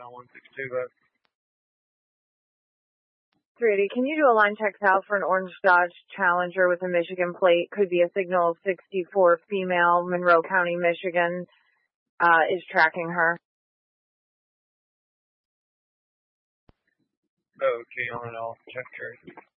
on 162 vote. 380, can you do a line check south for an orange Dodge Challenger with a Michigan plate? Could be a signal 64 female, Monroe County, Michigan, is tracking her. Okay, on it, I'll check her.